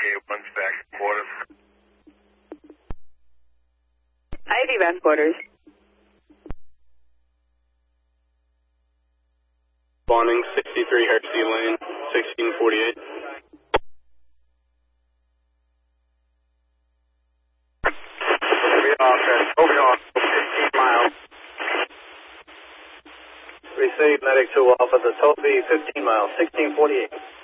one's back quarters. Ivy back quarters. Bonding 63 Hershey Lane, 1648. Moving on, 15 miles. Receive medic 2 off of the Topi, 15 miles, 1648.